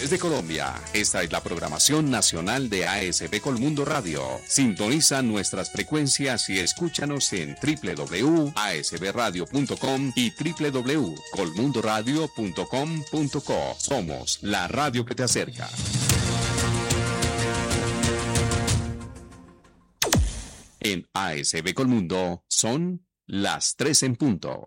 Desde Colombia, esta es la programación nacional de ASB Colmundo Radio. Sintoniza nuestras frecuencias y escúchanos en www.asbradio.com y www.colmundoradio.com.co. Somos la radio que te acerca. En ASB Colmundo son las 3 en punto.